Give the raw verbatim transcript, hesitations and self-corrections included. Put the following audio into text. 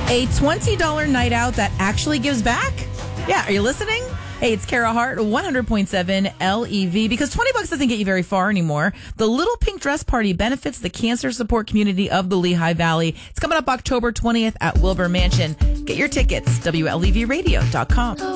A twenty dollars night out that actually gives back? Yeah, are you listening? Hey, it's Kara Hart, one hundred point seven L E V. Because twenty bucks doesn't get you very far anymore. The Little Pink Dress Party benefits the cancer support community of the Lehigh Valley. It's coming up October twentieth at Wilbur Mansion. Get your tickets, W L E V radio dot com.